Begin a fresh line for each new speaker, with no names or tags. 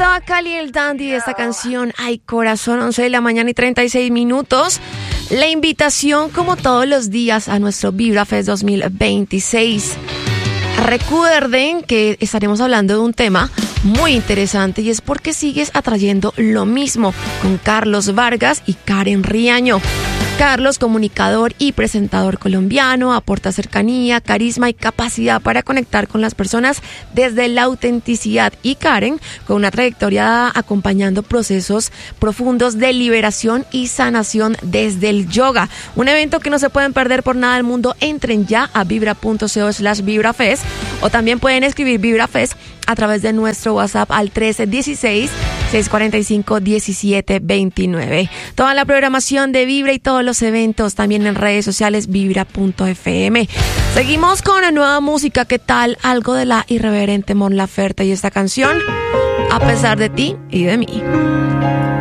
estaba Cali el Dandy de esta canción Ay Corazón, 11 de la mañana y 36 minutos. La invitación, como todos los días, a nuestro Vibra Fest 2026. Recuerden que estaremos hablando de un tema muy interesante y es por qué sigues atrayendo lo mismo, con Carlos Vargas y Karen Riaño. Carlos, comunicador y presentador colombiano, aporta cercanía, carisma y capacidad para conectar con las personas desde la autenticidad. Y Karen, con una trayectoria acompañando procesos profundos de liberación y sanación desde el yoga. Un evento que no se pueden perder por nada del mundo. Entren ya a vibra.co/vibrafest o también pueden escribir VibraFest a través de nuestro WhatsApp al 1316-645-1729. Toda la programación de Vibra y todos los eventos también en redes sociales vibra.fm. Seguimos con la nueva música. ¿Qué tal? Algo de la irreverente Mon Laferte y esta canción, A pesar de ti y de mí.